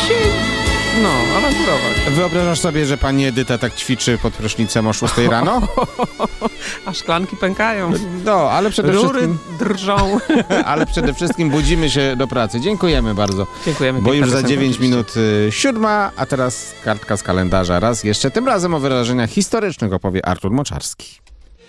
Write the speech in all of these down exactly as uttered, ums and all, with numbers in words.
się no, awanturować. Wyobrażasz sobie, że pani Edyta tak ćwiczy pod prysznicem o szóstej rano? A szklanki pękają. No, ale przede Rury wszystkim... drżą. Ale przede wszystkim budzimy się do pracy. Dziękujemy bardzo. Dziękujemy. Bo już za piosenka, dziewięć oczywiście. minut y, siódma, a teraz kartka z kalendarza. Raz jeszcze, tym razem o wydarzeniach historycznych opowie Artur Moczarski.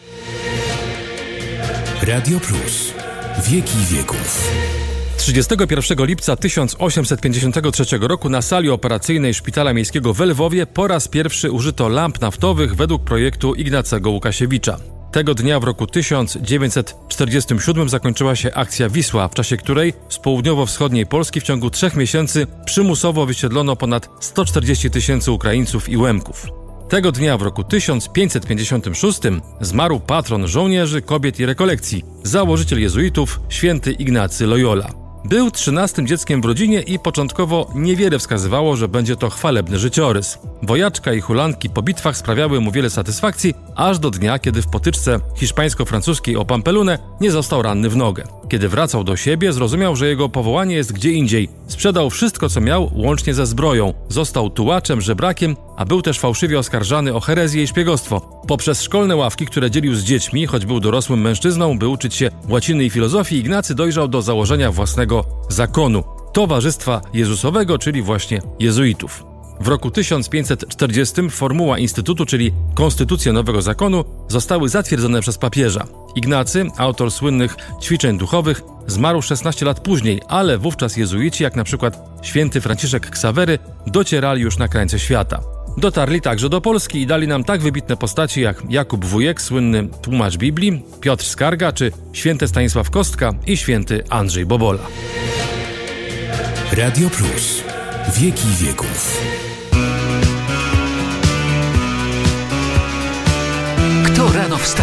Radio Plus. Wieki wieków. trzydziestego pierwszego lipca tysiąc osiemset pięćdziesiątego trzeciego roku na sali operacyjnej Szpitala Miejskiego w Lwowie po raz pierwszy użyto lamp naftowych według projektu Ignacego Łukasiewicza. Tego dnia w roku tysiąc dziewięćset czterdziestym siódmym zakończyła się akcja Wisła, w czasie której z południowo-wschodniej Polski w ciągu trzech miesięcy przymusowo wysiedlono ponad sto czterdzieści tysięcy Ukraińców i Łemków. Tego dnia w roku tysiąc pięćset pięćdziesiątym szóstym zmarł patron żołnierzy, kobiet i rekolekcji, założyciel jezuitów, święty Ignacy Loyola. Był trzynastym dzieckiem w rodzinie i początkowo niewiele wskazywało, że będzie to chwalebny życiorys. Wojaczka i hulanki po bitwach sprawiały mu wiele satysfakcji, aż do dnia, kiedy w potyczce hiszpańsko-francuskiej o Pampelunę nie został ranny w nogę. Kiedy wracał do siebie, zrozumiał, że jego powołanie jest gdzie indziej. Sprzedał wszystko, co miał, łącznie ze zbroją. Został tułaczem, żebrakiem, a był też fałszywie oskarżany o herezję i szpiegostwo. Poprzez szkolne ławki, które dzielił z dziećmi, choć był dorosłym mężczyzną, by uczyć się łaciny i filozofii, Ignacy dojrzał do założenia własnego zakonu, Towarzystwa Jezusowego, czyli właśnie jezuitów. W roku tysiąc pięćset czterdziestym formuła Instytutu, czyli Konstytucja Nowego Zakonu, zostały zatwierdzone przez papieża. Ignacy, autor słynnych ćwiczeń duchowych, zmarł szesnaście lat później, ale wówczas jezuici, jak na przykład święty Franciszek Ksawery, docierali już na krańce świata. Dotarli także do Polski i dali nam tak wybitne postaci jak Jakub Wujek, słynny tłumacz Biblii, Piotr Skarga czy święty Stanisław Kostka i święty Andrzej Bobola. Radio Plus. Wieki wieków.